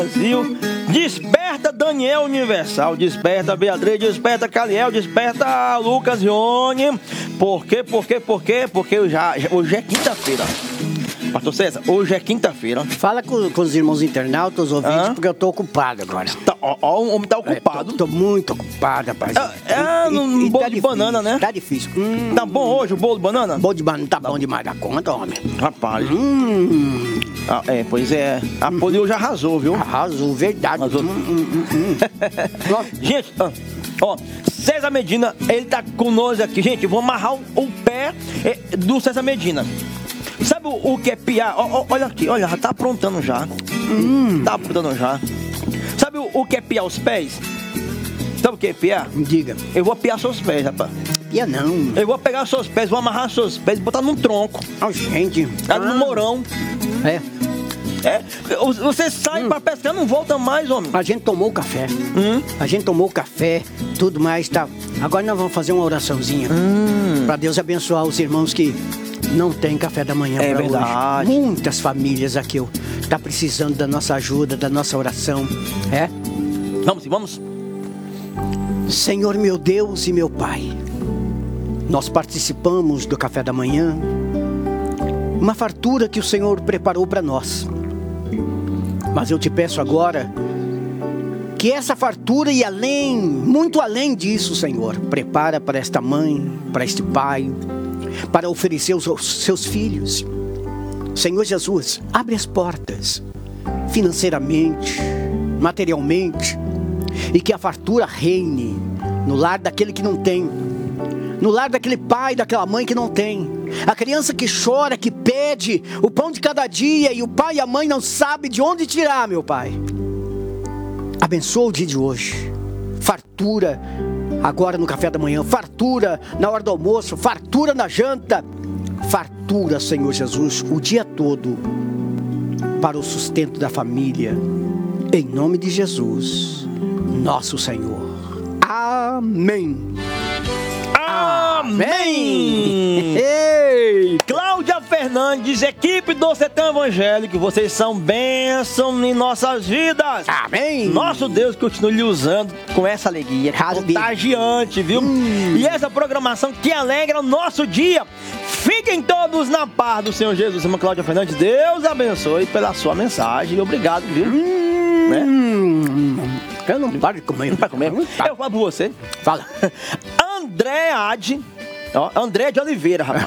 Brasil. Desperta Daniel Universal, desperta Beatriz, desperta Caliel, desperta Lucas Ione. Por quê? Porque hoje é quinta-feira. Pastor César, hoje é quinta-feira. Fala com os irmãos internautas, os ouvintes, porque eu tô ocupado agora. O homem tá ocupado. Tô muito ocupado, rapaz. No bolo tá de banana, né? Tá difícil. Tá bom hoje o bolo de banana? Bolo de banana tá bom demais da conta, homem. Rapaz. Pois é. A Poli hoje arrasou, viu? Arrasou, verdade. Arrasou. Gente, César Medina, ele tá conosco aqui. Gente, vou amarrar o pé do César Medina. Sabe o que é piar? Olha aqui, olha, já tá aprontando já. Tá aprontando já. Sabe o que é piar os pés? Sabe o que é piar? Diga. Eu vou piar seus pés, rapaz. Pia não. Eu vou pegar seus pés, vou amarrar seus pés e botar num tronco. Gente. No morão. Você sai pra pescar, não volta mais, homem. A gente tomou o café. A gente tomou o café, tudo mais, tá. Agora nós vamos fazer uma oraçãozinha. Pra Deus abençoar os irmãos que não tem café da manhã pra verdade. Hoje. Muitas famílias aqui tá precisando da nossa ajuda, da nossa oração. Vamos. Senhor meu Deus e meu Pai, nós participamos do café da manhã, uma fartura que o Senhor preparou para nós. Mas eu te peço agora que essa fartura e além, muito além disso, Senhor, prepara para esta mãe, para este pai, para oferecer aos seus filhos. Senhor Jesus, abre as portas, financeiramente, materialmente, e que a fartura reine no lar daquele que não tem, no lar daquele pai, daquela mãe que não tem, a criança que chora, que pede o pão de cada dia e o pai e a mãe não sabem de onde tirar, meu Pai. Abençoa o dia de hoje, fartura agora no café da manhã, fartura na hora do almoço, fartura na janta, fartura, Senhor Jesus, o dia todo para o sustento da família, em nome de Jesus, nosso Senhor. Amém. Amém! Ei! Cláudia Fernandes, equipe do Sertão Evangélico, vocês são bênção em nossas vidas. Amém! Nosso Deus continue lhe usando com essa alegria contagiante, viu? E essa programação que alegra o nosso dia. Fiquem todos na paz do Senhor Jesus. Irmã Cláudia Fernandes, Deus abençoe pela sua mensagem. Obrigado, viu? Eu não paro de comer. Não para comer? Eu falo por você. Fala. Andréa de Oliveira, rapaz.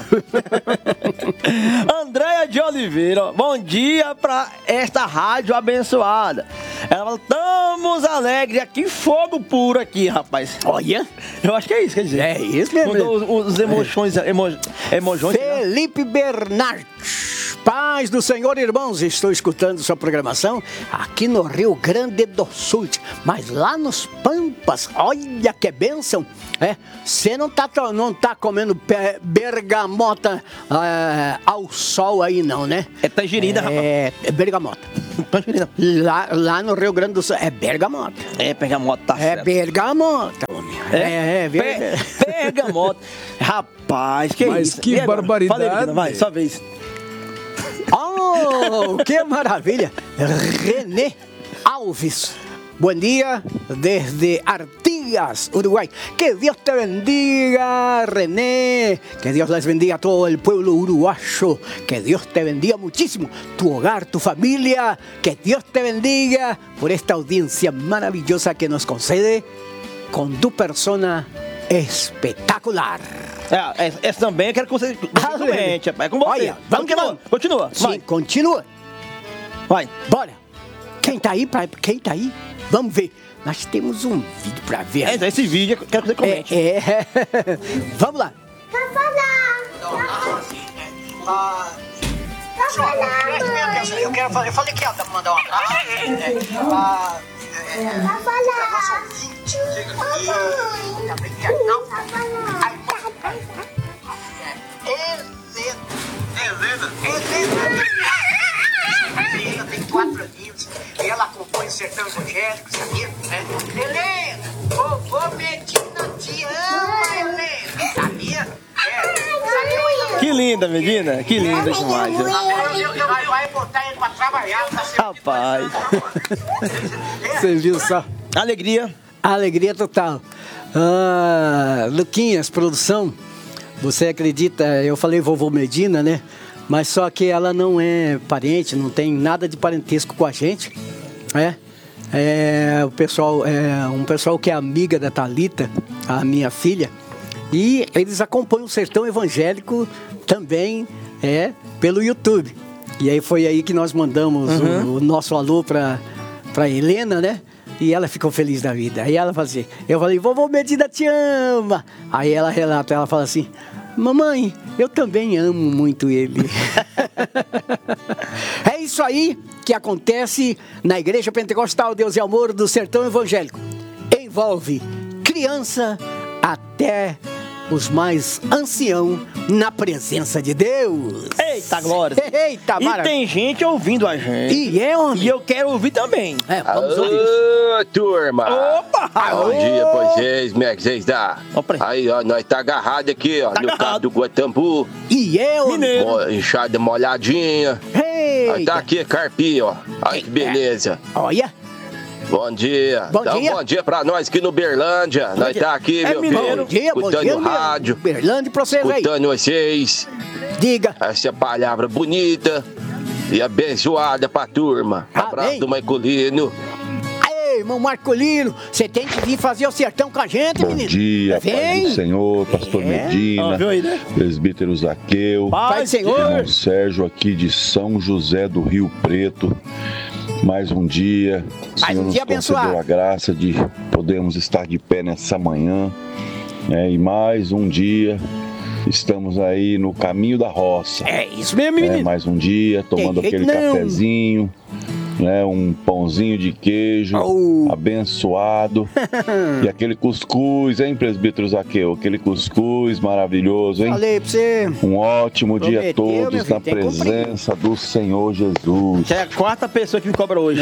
Andréa de Oliveira, bom dia pra esta rádio abençoada. Ela fala, estamos alegres aqui, fogo puro aqui, rapaz. Olha. Eu acho que é isso, quer dizer. É isso mesmo. Os emojões. Felipe Bernardes. Paz do Senhor, irmãos, estou escutando sua programação aqui no Rio Grande do Sul, mas lá nos Pampas, olha que bênção, você não tá comendo bergamota ao sol aí não, né? É tangerina, rapaz. É bergamota. Tangerina. Lá no Rio Grande do Sul é bergamota. É bergamota, tá certo. É bergamota, homem. Bergamota. Rapaz, que mas isso? Que barbaridade. Fala aí, Medina, vai, sua vez. Oh, que maravilha! René Alves, bom dia desde Artigas, Uruguay. Que Dios te bendiga, René. Que Dios les bendiga a todo el pueblo uruguayo. Que Dios te bendiga muchísimo. Tu hogar, tu familia. Que Dios te bendiga por esta audiencia maravillosa que nos concede con tu persona espetacular. Essa também eu quero que você comente, rapaz. É com você. Olha, vamos que vamos. Continua. Sim, vai. continua. Vai. Bora. Quem tá aí? Quem tá aí? Vamos ver. Nós temos um vídeo pra ver. Esse vídeo eu quero que você comente. Vamos lá. Pra falar. Eu falei que ela tá mandando um abraço. Pra falar. Helena tem 4 aninhos e ela acompanha o Sertão Evangélico, sabia? Helena, vovô Medina te ama, Helena, sabia? Que linda, Medina, que linda demais. Vai, botar ele pra trabalhar. Rapaz. Você viu só? Alegria. Alegria total. Luquinhas, produção, você acredita, eu falei vovô Medina, né? Mas só que ela não é parente, não tem nada de parentesco com a gente, né? Um pessoal que é amiga da Thalita, a minha filha, e eles acompanham o Sertão Evangélico também pelo YouTube. E aí foi aí que nós mandamos o nosso alô pra Helena, né? E ela ficou feliz da vida. Aí ela fala assim, eu falei, vovô Medina te ama. Aí ela relata, ela fala assim, mamãe, eu também amo muito ele. É isso aí que acontece na Igreja Pentecostal Deus e Amor do Sertão Evangélico. Envolve criança até os mais anciãos na presença de Deus. Eita, glória. Eita, e tem gente ouvindo a gente. E eu quero ouvir também. Vamos ouvir. Ô, turma. Opa! Bom dia pra vocês, como é que vocês dá? Aí, ó, nós tá agarrado aqui, ó, no cabo do Guatambu. Mineiro. Enxada molhadinha. Aí tá aqui, carpinho, ó. Aí que beleza. Olha. Bom dia. Dá um bom dia pra nós aqui no Berlândia. Nós tá aqui, meu filho. Escutando o rádio. Berlândia pra vocês aí. Escutando vocês. Diga. Essa palavra bonita e abençoada pra turma. Abraço do Marcolino. Ei, irmão Marcolino, você tem que vir fazer o sertão com a gente, menino. Bom dia, Pai do Senhor, Pastor Medina, Presbítero Zaqueu, Pai do Senhor. Irmão Sérgio aqui de São José do Rio Preto. Mais um dia, o Senhor nos concedeu a graça de podermos estar de pé nessa manhã, né? E mais um dia, estamos aí no caminho da roça. É isso mesmo, menino. Mais um dia, tomando aquele cafezinho, né? Um pãozinho de queijo abençoado e aquele cuscuz, hein, Presbítero Zaqueu? Aquele cuscuz maravilhoso, hein? Falei pra você. Um ótimo dia a todos na presença do Senhor Jesus. É a quarta pessoa que me cobra hoje.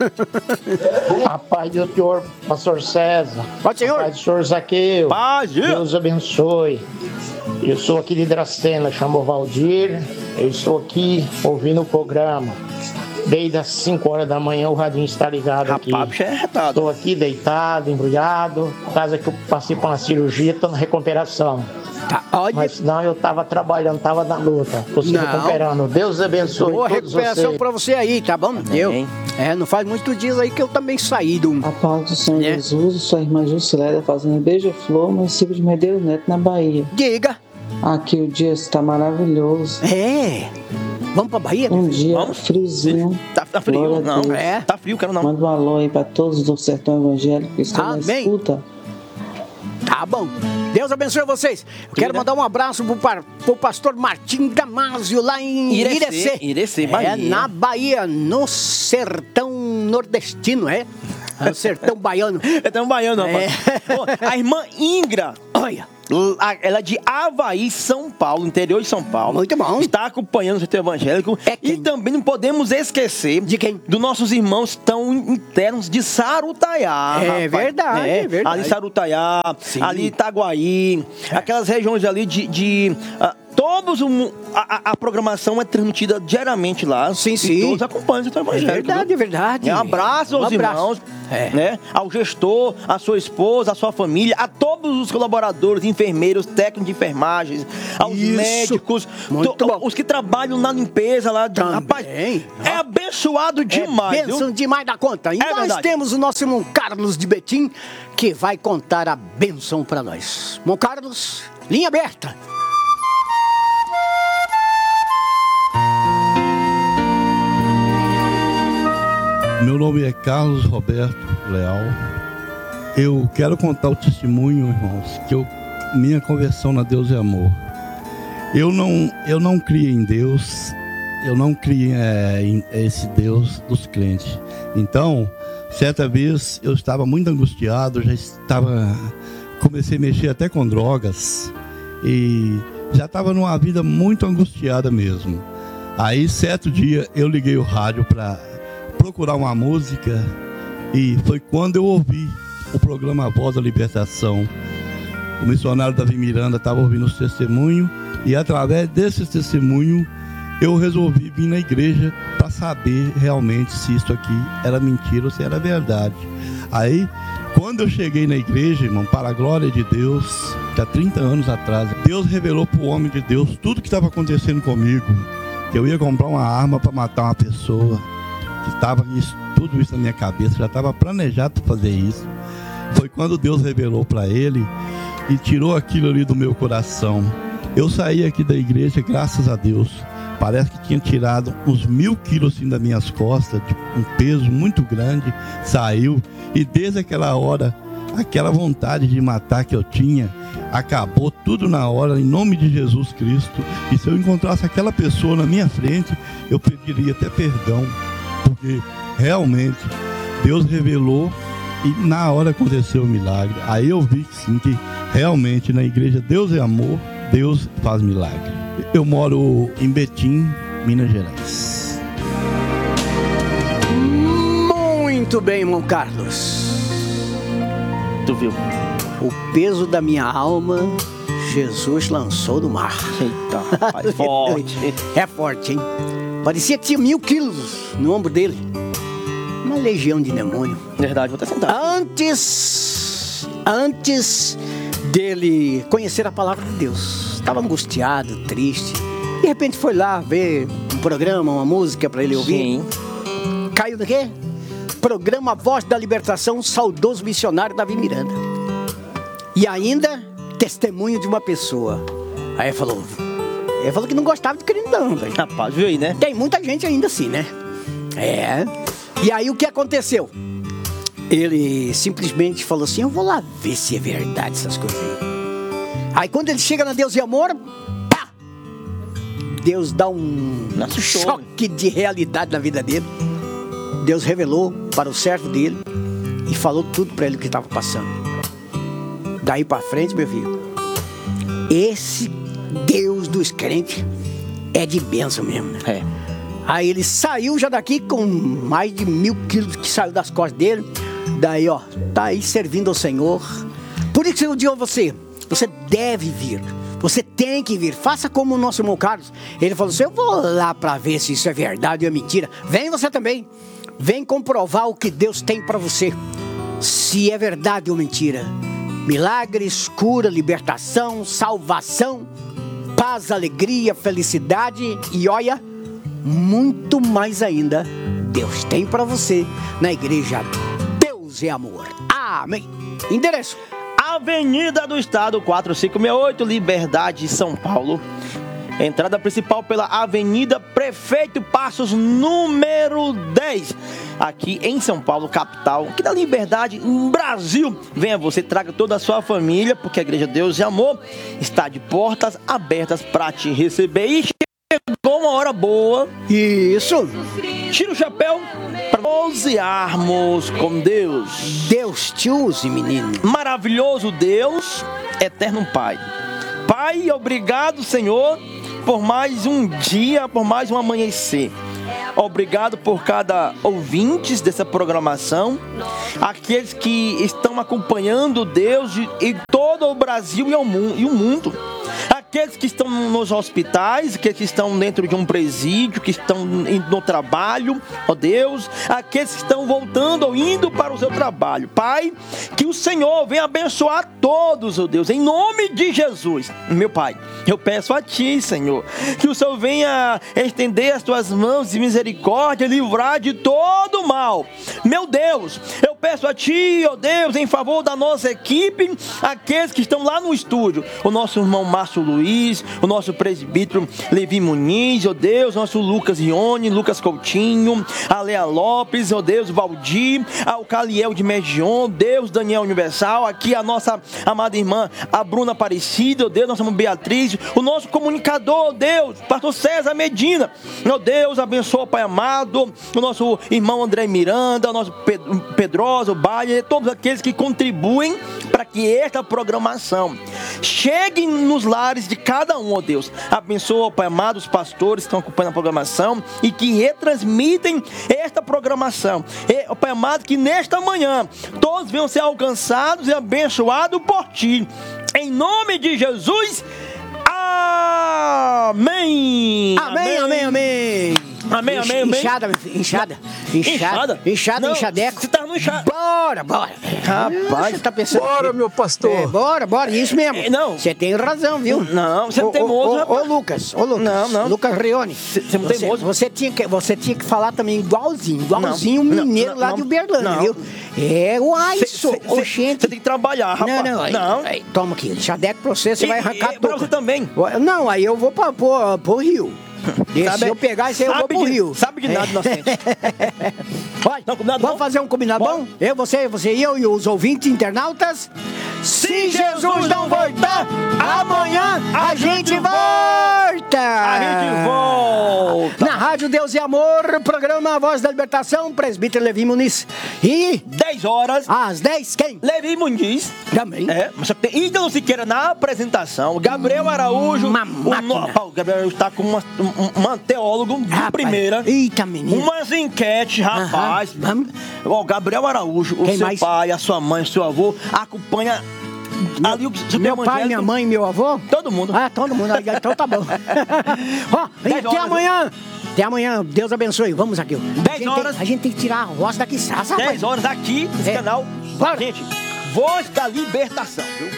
A paz do Senhor, Pastor César. Pode, Senhor. A paz do Senhor Zaqueu. Paz, Deus abençoe. Eu sou aqui de Dracena, chamo Valdir. Eu estou aqui ouvindo o programa. Desde as 5 horas da manhã o radinho está ligado aqui. Estou aqui deitado, embrulhado. Por causa que eu passei por uma cirurgia, estou na recuperação. Mas não, eu estava trabalhando, estava na luta. Estou se recuperando. Deus abençoe. Boa recuperação para você aí, tá bom? Não faz muitos dias aí que eu também saí do... A paz do Senhor Jesus, sua irmã Juscelé da Fazenda Beija-Flor, município de Medeiros Neto, na Bahia. Diga. Aqui o dia está maravilhoso. Vamos pra Bahia? Um dia friozinho. Tá frio, não. Tá frio, quero não. Manda um alô aí pra todos do Sertão Evangélico que estão na escuta. Tá bom. Deus abençoe vocês. Eu quero mandar um abraço pro pastor Martim Damasio, lá em Irecê, Bahia. Na Bahia, no sertão nordestino, no sertão baiano. Sertão baiano, rapaz. A irmã Ingra. Olha. Ela é de Avaí, São Paulo, interior de São Paulo. Muito bom. Está acompanhando o Sertão Evangélico. E também não podemos esquecer de quem? Dos nossos irmãos tão internos de Sarutaiá. É verdade, é verdade. Ali Sarutaiá, ali Itaguaí, aquelas regiões ali a programação é transmitida diariamente lá. Sim. E todos acompanham o Sertão Evangélico. É verdade. Um abraço aos irmãos, né? Ao gestor, à sua esposa, à sua família, a todos os colaboradores, enfermeiros, técnicos de enfermagem, aos médicos, os que trabalham na limpeza lá. Rapaz, é abençoado demais. É bênção demais da conta. E nós temos o nosso irmão Carlos de Betim, que vai contar a bênção para nós. Irmão Carlos, linha aberta. Meu nome é Carlos Roberto Leal. Eu quero contar o testemunho, irmãos, que minha conversão na Deus é Amor. Eu não criei em Deus, eu não criei em esse Deus dos crentes. Então, certa vez eu estava muito angustiado, comecei a mexer até com drogas e já estava numa vida muito angustiada mesmo. Aí, certo dia, eu liguei o rádio para procurar uma música e foi quando eu ouvi o programa Voz da Libertação. O missionário Davi Miranda estava ouvindo os testemunhos e através desses testemunhos eu resolvi vir na igreja para saber realmente se isso aqui era mentira ou se era verdade. Aí, quando eu cheguei na igreja, irmão, para a glória de Deus, que há 30 anos atrás, Deus revelou para o homem de Deus tudo que estava acontecendo comigo. Que eu ia comprar uma arma para matar uma pessoa, que estava tudo isso na minha cabeça, já estava planejado para fazer isso. Foi quando Deus revelou para ele e tirou aquilo ali do meu coração. Eu saí aqui da igreja, graças a Deus. Parece que tinha tirado uns 1000 quilos assim das minhas costas, de um peso muito grande, saiu. E desde aquela hora, aquela vontade de matar que eu tinha, acabou tudo na hora, em nome de Jesus Cristo. E se eu encontrasse aquela pessoa na minha frente, eu pediria até perdão, porque realmente Deus revelou e na hora aconteceu o milagre. Aí eu vi sim que realmente na igreja Deus é amor, Deus faz milagre. Eu moro em Betim, Minas Gerais. Muito bem, irmão Carlos. Tu viu? O peso da minha alma, Jesus lançou do mar. Eita, rapaz, forte. É forte, hein? Parecia que tinha 1000 quilos no ombro dele. Uma legião de demônio. Verdade, vou até sentar. Antes dele conhecer a palavra de Deus, estava angustiado, triste. De repente foi lá ver um programa, uma música para ele ouvir. Sim. Caiu no quê? Programa Voz da Libertação, saudoso missionário Davi Miranda. E ainda testemunho de uma pessoa. Aí ele falou que não gostava de crente não, velho. Rapaz, viu aí, né? Tem muita gente ainda assim, né? É. E aí o que aconteceu? Ele simplesmente falou assim, eu vou lá ver se é verdade essas coisas aí. Aí quando ele chega na Deus e Amor, pá! Deus dá um choque de realidade na vida dele. Deus revelou para o servo dele e falou tudo para ele o que estava passando. Daí para frente, meu filho, esse Deus dos crentes é de bênção mesmo, né? É. Aí ele saiu já daqui com mais de 1000 quilos que saiu das costas dele. Daí, ó, tá aí servindo ao Senhor. Por isso que eu digo a você deve vir. Você tem que vir. Faça como o nosso irmão Carlos. Ele falou assim, eu vou lá para ver se isso é verdade ou é mentira. Vem você também. Vem comprovar o que Deus tem para você. Se é verdade ou mentira. Milagres, cura, libertação, salvação, paz, alegria, felicidade e olha, muito mais ainda, Deus tem para você na igreja Deus é Amor. Amém. Endereço: Avenida do Estado 4568, Liberdade, São Paulo. Entrada principal pela Avenida Prefeito Passos, número 10. Aqui em São Paulo, capital, aqui da Liberdade, no Brasil. Venha você, traga toda a sua família, porque a Igreja Deus e Amor está de portas abertas para te receber. E chegou uma hora boa. Isso. Tira o chapéu para prosearmos com Deus. Deus te use, menino. Maravilhoso Deus, eterno Pai. Pai, obrigado, Senhor, por mais um dia, por mais um amanhecer. Obrigado por cada ouvinte dessa programação, aqueles que estão acompanhando Deus em todo o Brasil e o mundo. Aqueles que estão nos hospitais, aqueles que estão dentro de um presídio, que estão no trabalho, ó Deus, aqueles que estão voltando ou indo para o seu trabalho. Pai, que o Senhor venha abençoar todos, ó Deus, em nome de Jesus. Meu Pai, eu peço a Ti, Senhor, que o Senhor venha estender as Tuas mãos de misericórdia, livrar de todo mal. Meu Deus, eu peço a Ti, ó Deus, em favor da nossa equipe, aqueles que estão lá no estúdio, o nosso irmão Márcio Luiz, o nosso presbítero Levi Muniz, ó Deus, nosso Lucas Ione, Lucas Coutinho, a Lea Lopes, ó Deus, Valdir, ao Caliel de Megion, Deus, Daniel Universal, aqui a nossa amada irmã, a Bruna Aparecida, ó Deus, nossa irmã Beatriz, o nosso comunicador, ó Deus, pastor César Medina, ó Deus, abençoa, Pai amado, o nosso irmão André Miranda, o nosso Pedroso, o Baile, todos aqueles que contribuem para que esta programação chegue nos lares de cada um, ó Deus. Abençoa, Pai amado, os pastores que estão acompanhando a programação e que retransmitem esta programação. E, ó Pai amado, que nesta manhã todos venham ser alcançados e abençoados por Ti. Em nome de Jesus, Amém! Amém, amém, amém! Amém, amém, amém. Inchada, enxadeco. Você tá no enxada. Bora. Rapaz. Você tá pensando... Bora, meu pastor. Bora, isso mesmo. Não. Você tem razão, viu? Não, você não tem moço. Ô, Lucas. Não. Lucas Reone. Você não tem moço. Você tinha que falar também igualzinho o mineiro lá de Uberlândia, viu? É o Aisson. Você tem que trabalhar, rapaz. Não. Toma aqui, enxadeco pra você vai arrancar tudo. Pra você também. Não, aí eu vou pro Rio. Se eu pegar isso aí, eu vou pro Rio. Sabe de nada, inocente. Vamos fazer um combinado bom? Você e eu e os ouvintes internautas. Se Jesus não voltar, amanhã a gente volta! Na Rádio Deus e Amor, programa Voz da Libertação, presbítero Levi Muniz. E 10 horas. Às 10, quem? Levi Muniz. Também. Mas só tem Ídolo Siqueira na apresentação. Gabriel Araújo. O Gabriel Araújo tá com uma teólogo de primeira. Eita, menino. Umas enquetes, rapaz. Vamos. O Gabriel Araújo, o seu pai, a sua mãe, o seu avô, acompanha... Meu pai, minha mãe, meu avô? Todo mundo. Todo mundo. Então tá bom. Até amanhã. Até amanhã. Deus abençoe. Vamos aqui. 10 horas. A gente tem que tirar a voz daqui. 10 horas aqui nesse canal. Bora. Gente, Voz da Libertação, viu?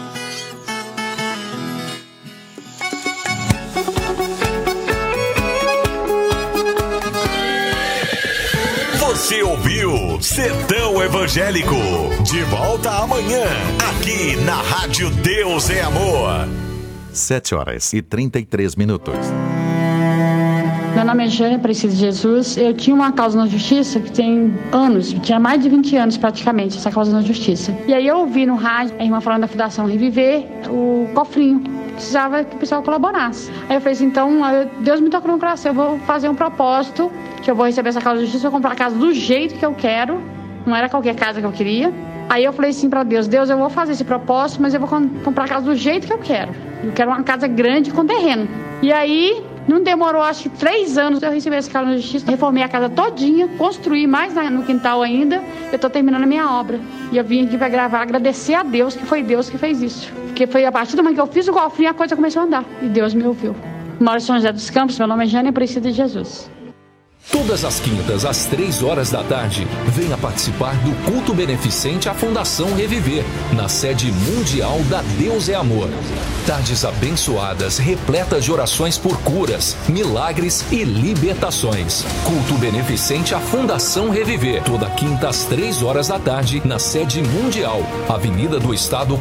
Você ouviu Sertão Evangélico. De volta amanhã, aqui na Rádio Deus é Amor. 7h33. Meu nome é Jane Aparecida de Jesus. Eu tinha uma causa na justiça que tem anos, tinha mais de 20 anos praticamente, essa causa na justiça. E aí eu ouvi no rádio a irmã falando da Fundação Reviver, o cofrinho. Precisava que o pessoal colaborasse. Aí eu falei assim, então, Deus me tocou no coração, eu vou fazer um propósito, que eu vou receber essa causa de justiça, eu vou comprar a casa do jeito que eu quero, não era qualquer casa que eu queria. Aí eu falei assim pra Deus, eu vou fazer esse propósito, mas eu vou comprar a casa do jeito que eu quero. Eu quero uma casa grande com terreno. E aí, não demorou, acho que 3 anos, eu recebi essa causa de justiça, reformei a casa todinha, construí mais no quintal ainda, eu tô terminando a minha obra. E eu vim aqui pra gravar, agradecer a Deus, que foi Deus que fez isso. Porque foi a partir do momento que eu fiz o golfinho, a coisa começou a andar. E Deus me ouviu. Moro em São José dos Campos, meu nome é Jane Aparecida de Jesus. Todas as quintas, às 3 horas da tarde, venha participar do culto beneficente à Fundação Reviver, na sede mundial da Deus é Amor. Tardes abençoadas, repletas de orações por curas, milagres e libertações. Culto beneficente à Fundação Reviver, toda quinta às 3 horas da tarde, na sede mundial, Avenida do Estado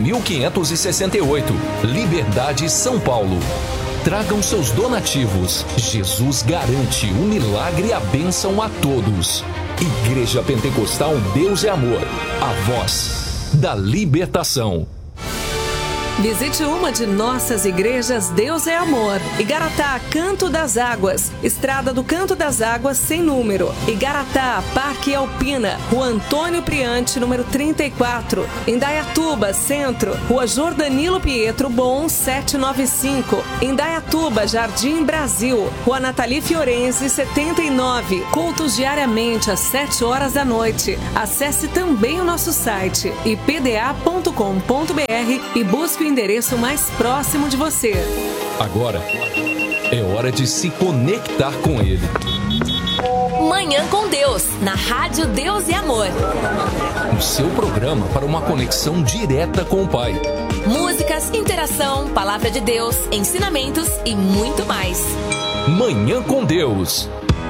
4568, Liberdade, São Paulo. Tragam seus donativos. Jesus garante o milagre e a bênção a todos. Igreja Pentecostal Deus é Amor. A voz da libertação. Visite uma de nossas igrejas Deus é Amor. Igaratá, Canto das Águas, Estrada do Canto das Águas, sem número. Igaratá, Parque Alpina, Rua Antônio Priante, número 34. Indaiatuba, Centro, Rua Jordanilo Pietro Bom, 795. Indaiatuba, Jardim Brasil, Rua Nathalie Fiorenzi, 79. Cultos diariamente às 7 horas da noite. Acesse também o nosso site ipda.com.br e busque o endereço mais próximo de você. Agora é hora de se conectar com Ele. Manhã com Deus, na Rádio Deus e Amor. O seu programa para uma conexão direta com o Pai. Músicas, interação, palavra de Deus, ensinamentos e muito mais. Manhã com Deus.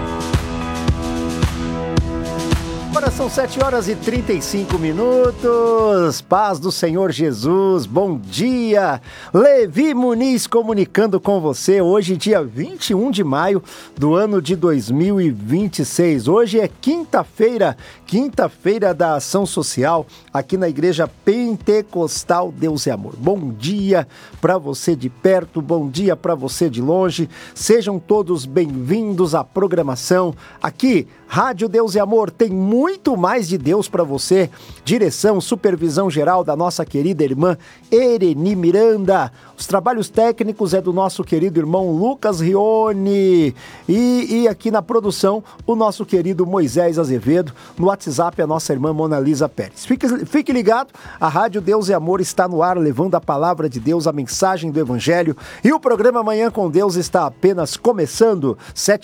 Agora são 7h35. Paz do Senhor Jesus, bom dia. Levi Muniz comunicando com você. Hoje, dia 21 de maio do ano de 2026. Hoje é quinta-feira da Ação Social, aqui na Igreja Pentecostal Deus é Amor. Bom dia para você de perto, bom dia para você de longe. Sejam todos bem-vindos à programação aqui, Rádio Deus e Amor tem muito mais de Deus para você. Direção, supervisão geral da nossa querida irmã Ereni Miranda. Os trabalhos técnicos é do nosso querido irmão Lucas Rione. E aqui na produção, o nosso querido Moisés Azevedo. No WhatsApp, a nossa irmã Mona Lisa Pérez. Fique ligado, a Rádio Deus e Amor está no ar, levando a palavra de Deus, a mensagem do Evangelho. E o programa Manhã com Deus está apenas começando.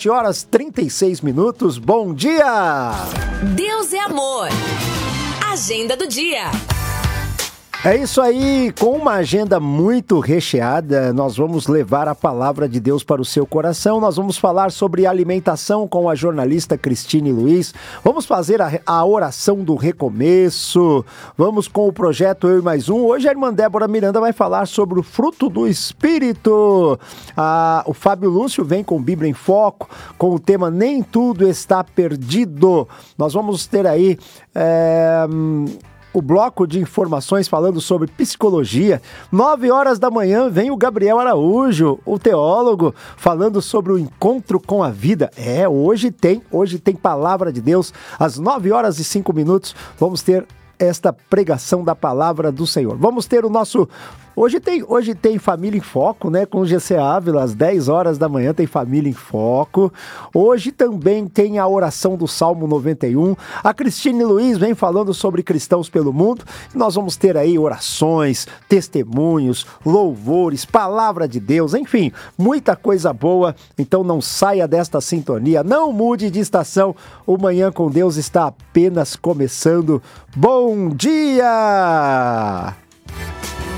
7h36. Bom dia! Deus é amor. Agenda do dia. É isso aí, com uma agenda muito recheada, nós vamos levar a palavra de Deus para o seu coração. Nós vamos falar sobre alimentação com a jornalista Cristine Luiz. Vamos fazer a oração do recomeço. Vamos com o projeto Eu e Mais Um. Hoje a irmã Débora Miranda vai falar sobre o fruto do Espírito. O Fábio Lúcio vem com Bíblia em Foco, com o tema Nem Tudo Está Perdido. Nós vamos ter aí o bloco de informações falando sobre psicologia. 9h vem o Gabriel Araújo, o teólogo, falando sobre o encontro com a vida. Hoje tem palavra de Deus. Às 9h05 vamos ter esta pregação da palavra do Senhor. Vamos ter o nosso... Hoje tem Família em Foco, né? Com o GC Ávila, às 10h tem Família em Foco. Hoje também tem a oração do Salmo 91. A Cristine Luiz vem falando sobre cristãos pelo mundo. Nós vamos ter aí orações, testemunhos, louvores, palavra de Deus, enfim, muita coisa boa. Então não saia desta sintonia, não mude de estação. O Manhã com Deus está apenas começando. Bom dia!